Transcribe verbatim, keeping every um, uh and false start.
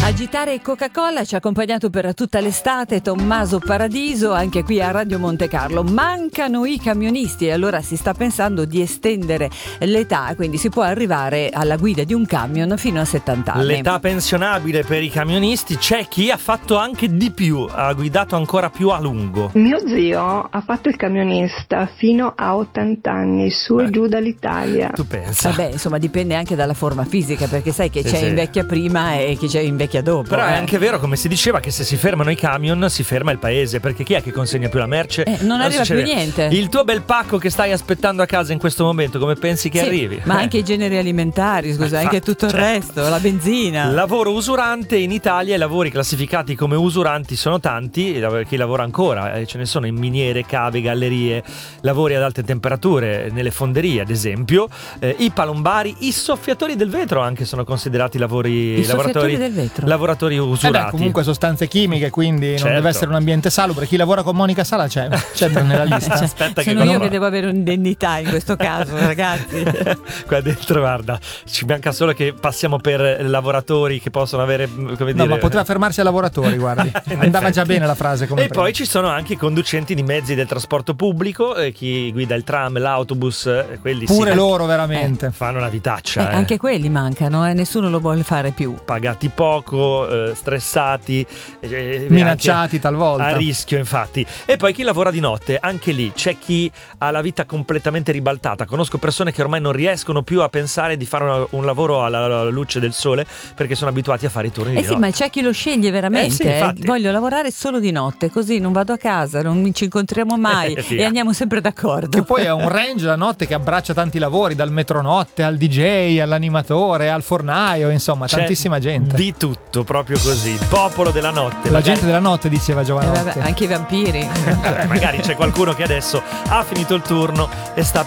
Agitare Coca-Cola ci ha accompagnato per tutta l'estate Tommaso Paradiso, anche qui a Radio Monte Carlo. Mancano i camionisti e allora si sta pensando di estendere l'età, quindi si può arrivare alla guida di un camion fino a settanta anni. L'età pensionabile per i camionisti, c'è chi ha fatto anche di più, ha guidato ancora più a lungo. Mio zio ha fatto il camionista fino a ottanta anni, su e giù dall'Italia. Tu pensa? Vabbè, insomma, dipende anche dalla forma fisica, perché sai che Sì, c'è sì. invecchia prima e chi c'è invecchia dopo. Però eh. è anche vero, come si diceva, che se si fermano i camion si ferma il paese, perché chi è che consegna più la merce? Eh, non arriva succede. più niente. Il tuo bel pacco che stai aspettando a casa in questo momento, come pensi che Sì, arrivi? ma Eh. anche i generi alimentari, scusa, Eh, anche infatti, tutto il certo. resto, la benzina. Lavoro usurante in Italia, i lavori classificati come usuranti sono tanti, chi lavora ancora, eh, ce ne sono in miniere, cave, gallerie, lavori ad alte temperature, nelle fonderie ad esempio, eh, i palombari, i soffiatori del vetro anche sono considerati lavori I lavoratori soffiatori del vetro. lavoratori Eh usurati. beh, comunque sostanze chimiche, quindi Certo. non deve essere un ambiente salubre. Chi lavora con Monica Sala c'è, c'è nella lista. Cioè, Aspetta che sono io non- che devo avere un'indennità in questo caso, ragazzi. Qua dentro, guarda, ci manca solo che passiamo per lavoratori che possono avere, come dire. No, ma poteva fermarsi ai lavoratori, guardi. In Andava effetti. già bene la frase come E prima. poi ci sono anche i conducenti di mezzi del trasporto pubblico, eh, chi guida il tram, l'autobus, eh, quelli Pure sì, loro veramente. fanno una vitaccia. Eh, eh. anche quelli mancano, eh, nessuno lo vuole fare più. Pagati poco, eh, stressati, eh, Minacciati anche talvolta. a rischio, infatti. E poi chi lavora di notte, anche lì c'è chi ha la vita completamente ribaltata. Conosco persone che ormai non riescono più a pensare di fare una- un lavoro alla, alla luce del sole perché sono abituati a fare i turni Eh di sì, notte. ma c'è chi lo sceglie veramente. Eh sì, eh. infatti. Voglio lavorare solo di notte, così non vado a casa, non ci incontriamo mai Eh, sì. e andiamo sempre d'accordo. Che poi è un range la notte che abbraccia tanti lavori, dal metronotte al D J, all'animatore, al fornaio, insomma, C'è tantissima gente. Di tutto, proprio così. Popolo della notte. La magari- gente della notte, diceva Eh, Giovanotti. vabbè, anche i vampiri. Eh, magari c'è qualcuno che adesso ha finito il turno e sta